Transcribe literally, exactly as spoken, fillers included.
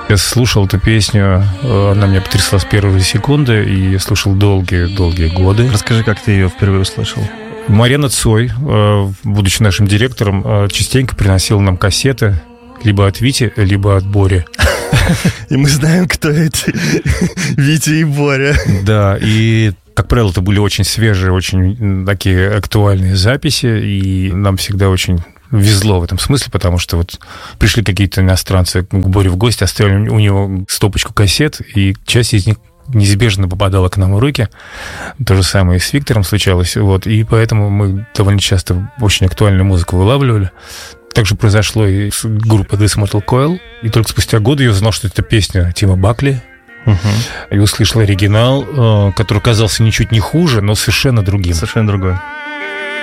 Я слушал эту песню, она меня потрясла с первой секунды, и я слушал долгие-долгие годы. Расскажи, как ты ее впервые услышал. Марьяна Цой, будучи нашим директором, частенько приносила нам кассеты либо от Вити, либо от Бори. И мы знаем, кто это. Витя и Боря. Да, и, как правило, это были очень свежие, очень такие актуальные записи, и нам всегда очень везло в этом смысле, потому что вот пришли какие-то иностранцы к Боре в гости, оставили у него стопочку кассет, и часть из них неизбежно попадала к нам в руки. То же самое и с Виктором случалось. Вот, и поэтому мы довольно часто очень актуальную музыку вылавливали. Также произошло и с группой This Mortal Coil. И только спустя годы я узнал, что это песня Тима Бакли. Uh-huh. И услышал оригинал, который казался ничуть не хуже, но совершенно другим. Совершенно другой.